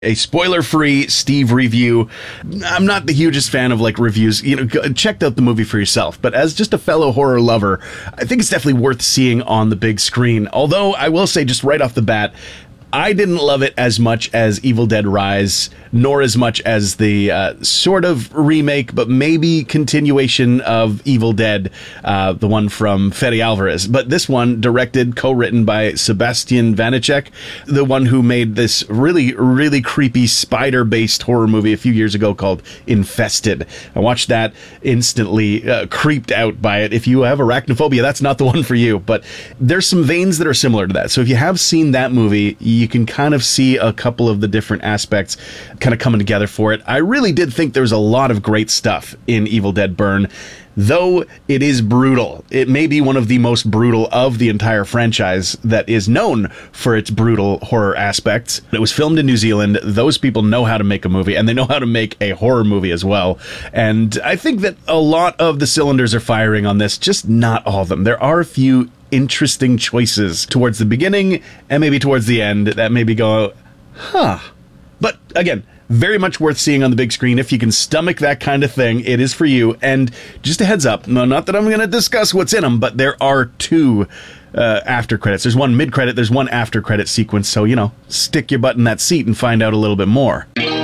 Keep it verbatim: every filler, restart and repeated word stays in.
A spoiler-free Steve review. I'm not the hugest fan of like reviews. You know, go, check out the movie for yourself. But as just a fellow horror lover, I think it's definitely worth seeing on the big screen. Although I will say, just right off the bat, I didn't love it as much as Evil Dead Rise, nor as much as the uh, sort of remake, but maybe continuation of Evil Dead, uh, the one from Fede Alvarez. But this one, directed, co-written by Sebastian Vanecek, the one who made this really, really creepy spider-based horror movie a few years ago called Infested. I watched that, instantly uh, creeped out by it. If you have arachnophobia, that's not the one for you. But there's some veins that are similar to that. So if you have seen that movie, you can kind of see a couple of the different aspects kind of coming together for it. I really did think there was a lot of great stuff in Evil Dead Burn, though it is brutal. It may be one of the most brutal of the entire franchise that is known for its brutal horror aspects. It was filmed in New Zealand. Those people know how to make a movie, and they know how to make a horror movie as well. And I think that a lot of the cylinders are firing on this, just not all of them. There are a few interesting choices towards the beginning and maybe towards the end that maybe go, huh. But again, very much worth seeing on the big screen. If you can stomach that kind of thing, it is for you. And just a heads up, no, not that I'm going to discuss what's in them, but there are two uh, after credits. There's one mid-credit, there's one after-credit sequence. So, you know, stick your butt in that seat and find out a little bit more.